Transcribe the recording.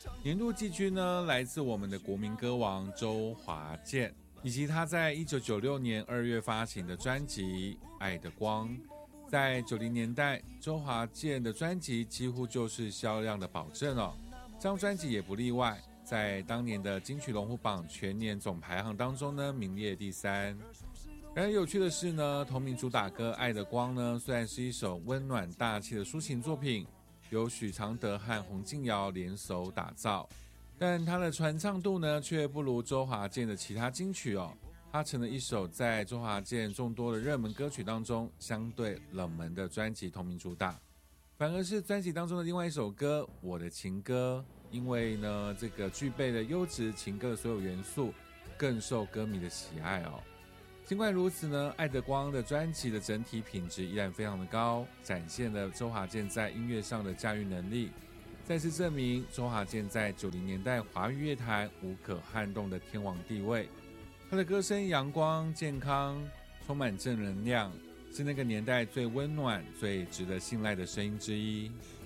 年度季军呢，来自我们的国民歌王周华健，以及他在1996年2月发行的专辑《爱的光》。在90年代，周华健的专辑几乎就是销量的保证哦，这张专辑也不例外，在当年的金曲龙虎榜全年总排行当中呢，名列第3。然而有趣的是呢，同名主打歌《爱的光》呢，虽然是一首温暖大气的抒情作品，由许常德和洪敬尧联手打造，但它的传唱度呢，却不如周华健的其他金曲哦。它成了一首在周华健众多的热门歌曲当中相对冷门的专辑同名主打，反而是专辑当中的另外一首歌《我的情歌》，因为呢这个具备了优质情歌的所有元素，更受歌迷的喜爱哦。尽管如此呢，《爱的光》的专辑的整体品质依然非常的高，展现了周华健在音乐上的驾驭能力，再次证明周华健在90年代华语乐坛无可撼动的天王地位。他的歌声阳光、健康，充满正能量，是那个年代最温暖、最值得信赖的声音之一。